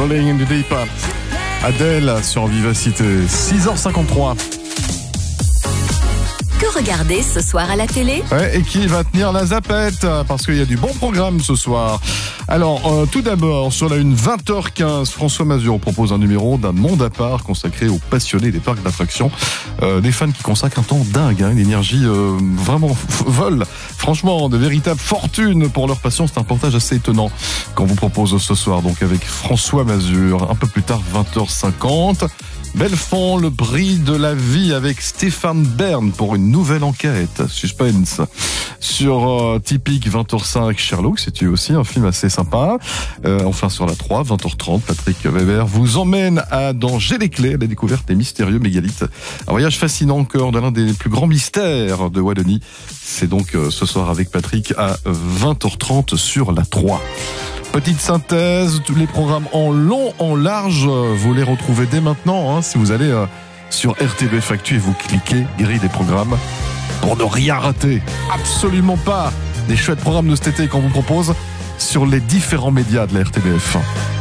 Rolling in the Deep. Adèle sur Vivacité, 6h53. Que regarder ce soir à la télé ? Ouais, et qui va tenir la zapette ? Parce qu'il y a du bon programme ce soir. Alors, tout d'abord, sur la une 20h15, François Mazur propose un numéro d'un monde à part consacré aux passionnés des parcs d'attractions. Des fans qui consacrent un temps dingue, une énergie vraiment vol. Franchement, de véritables fortunes pour leur passion. C'est un reportage assez étonnant qu'on vous propose ce soir, donc avec François Mazur. Un peu plus tard, 20h50. Belfond, le prix de la vie avec Stéphane Bern pour une nouvelle enquête. Suspense. Sur Typique 20h05, Sherlock, c'est aussi un film assez sympa. Enfin sur la 3, 20h30, Patrick Weber vous emmène dans J'ai les clés, la découverte des mystérieux mégalithes. Un voyage fascinant encore de l'un des plus grands mystères de Wallonie. C'est donc ce soir avec Patrick à 20h30 sur la 3. Petite synthèse, tous les programmes en long, en large, vous les retrouvez dès maintenant, si vous allez sur RTBF Actu et vous cliquez grille des programmes pour ne rien rater. Absolument pas. Des chouettes programmes de cet été qu'on vous propose sur les différents médias de la RTBF.